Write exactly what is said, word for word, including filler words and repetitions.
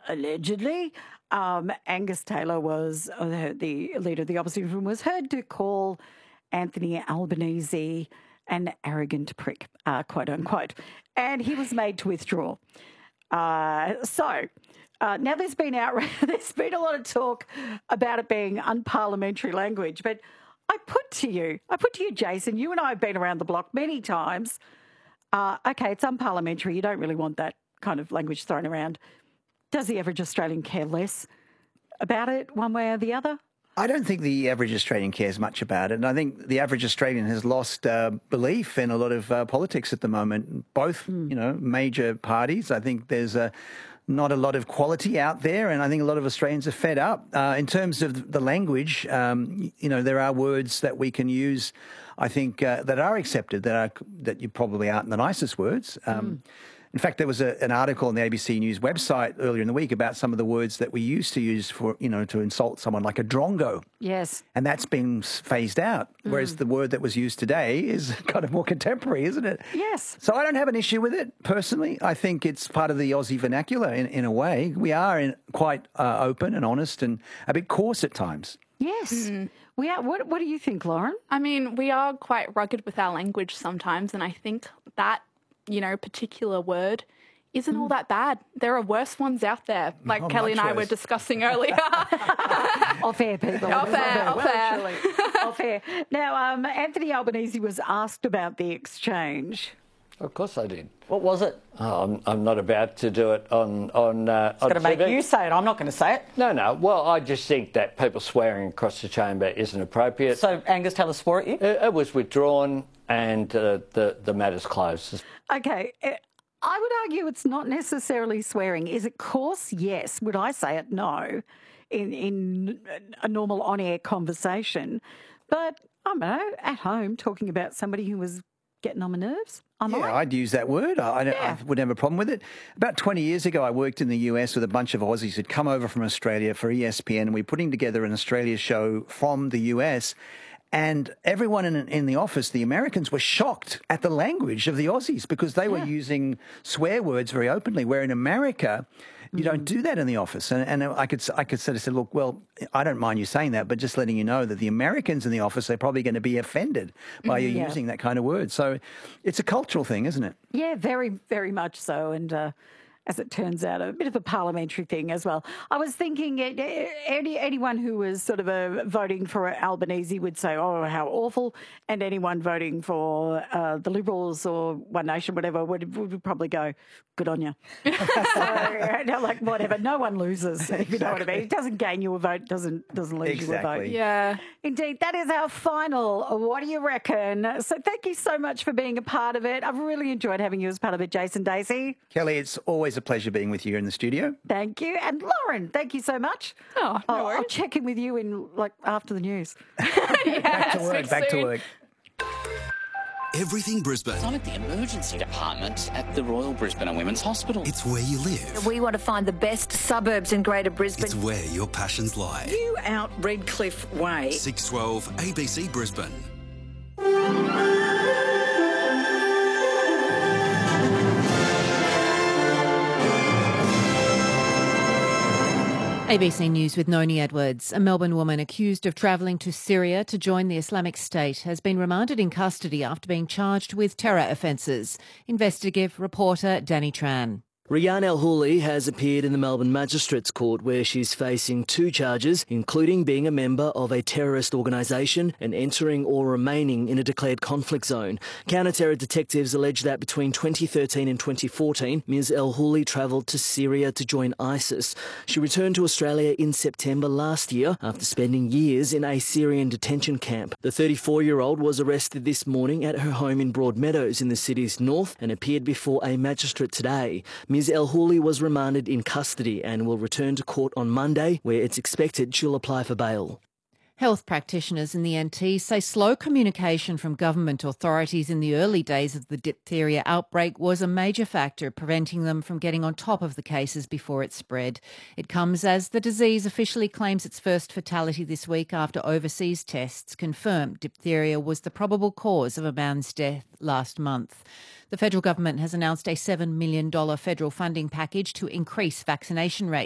allegedly, um, Angus Taylor was uh, the leader of the opposition, was heard to call Anthony Albanese an arrogant prick, uh, quote unquote, and he was made to withdraw. Uh, so uh, now there's been out, there's been a lot of talk about it being unparliamentary language, but I put to you, I put to you, Jason, you and I have been around the block many times. Uh, okay, it's unparliamentary. You don't really want that kind of language thrown around. Does the average Australian care less about it one way or the other? I don't think the average Australian cares much about it. And I think the average Australian has lost uh, belief in a lot of uh, politics at the moment, both, mm. you know, major parties. I think there's a... not a lot of quality out there, and I think a lot of Australians are fed up. Uh, in terms of the language, um, you know, there are words that we can use, I think, uh, that are accepted, that are that you probably aren't the nicest words. Um, mm. In fact, there was a, an article on the A B C News website earlier in the week about some of the words that we used to use for, you know, to insult someone, like a drongo. Yes. And that's been phased out, mm. whereas the word that was used today is kind of more contemporary, isn't it? Yes. So I don't have an issue with it, personally. I think it's part of the Aussie vernacular in, in a way. We are in quite uh, open and honest and a bit coarse at times. Yes. Mm. We are. What, what do you think, Lauren? I mean, we are quite rugged with our language sometimes, and I think that, you know, particular word isn't mm. all that bad. There are worse ones out there, like oh, Kelly and I were discussing earlier. Off air, people. Off air, off air. Off air. Now, um, Anthony Albanese was asked about the exchange. Of course I did. What was it? Oh, I'm, I'm not about to do it on on. Uh, it's going to make you say it. I'm not going to say it. No, no. Well, I just think that people swearing across the chamber isn't appropriate. So Angus Taylor swore at you? It, it was withdrawn, and uh, the the matter's closed. Okay. I would argue it's not necessarily swearing. Is it coarse? Yes. Would I say it? No. In in a normal on-air conversation, but I don't know, at home talking about somebody who was getting on my nerves. I yeah, might. I'd use that word. I, yeah. I wouldn't have a problem with it. About twenty years ago, I worked in the U S with a bunch of Aussies who'd come over from Australia for E S P N, and we were putting together an Australia show from the U S, and everyone in, in the office, the Americans, were shocked at the language of the Aussies because they were yeah. using swear words very openly, where in America, you mm-hmm. don't do that in the office. And, and I could I could sort of say, look, well, I don't mind you saying that, but just letting you know that the Americans in the office are probably going to be offended by you yeah. using that kind of word. So it's a cultural thing, isn't it? Yeah, very, very much so. And uh, as it turns out, a bit of a parliamentary thing as well. I was thinking any, anyone who was sort of uh, voting for Albanese would say, oh, how awful, and anyone voting for uh, the Liberals or One Nation, whatever, would, would probably go, good on you. So, you know, like, whatever. No one loses, if you exactly. know what I mean. It doesn't gain you a vote, doesn't doesn't lose exactly. you a vote. Yeah. Indeed, that is our final What Do You Reckon? So thank you so much for being a part of it. I've really enjoyed having you as part of it, Jason Daisy. Kelly, it's always a pleasure being with you here in the studio. Thank you. And Lauren, thank you so much. Oh, no I'll, worries. I'll check in with you in, like, after the news. yeah, back to work, back soon. to work. Everything Brisbane. I'm at the emergency department at the Royal Brisbane and Women's Hospital. It's where you live. We want to find the best suburbs in Greater Brisbane. It's where your passions lie. You out Redcliffe Way. six twelve A B C Brisbane. A B C News with Noni Edwards. A Melbourne woman accused of travelling to Syria to join the Islamic State has been remanded in custody after being charged with terror offences. Investigative reporter Danny Tran. Rayyan El-Houli has appeared in the Melbourne Magistrates Court where she's facing two charges, including being a member of a terrorist organisation and entering or remaining in a declared conflict zone. Counter-terror detectives allege that between twenty thirteen and twenty fourteen, Miz El-Houli travelled to Syria to join ISIS. She returned to Australia in September last year after spending years in a Syrian detention camp. The thirty-four-year-old was arrested this morning at her home in Broadmeadows in the city's north and appeared before a magistrate today. Miz El-Houli was remanded in custody and will return to court on Monday, where it's expected she'll apply for bail. Health practitioners in the N T say slow communication from government authorities in the early days of the diphtheria outbreak was a major factor preventing them from getting on top of the cases before it spread. It comes as the disease officially claims its first fatality this week after overseas tests confirmed diphtheria was the probable cause of a man's death last month. The federal government has announced a seven million dollars federal funding package to increase vaccination rates.